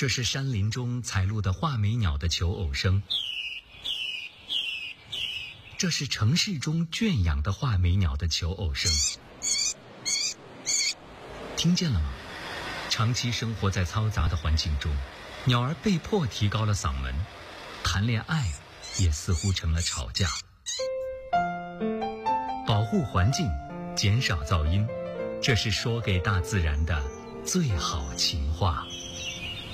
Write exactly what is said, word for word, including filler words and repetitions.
这是山林中采录的画眉鸟的求偶声，这是城市中圈养的画眉鸟的求偶声。听见了吗？长期生活在嘈杂的环境中，鸟儿被迫提高了嗓门，谈恋爱也似乎成了吵架。保护环境，减少噪音，这是说给大自然的最好情话。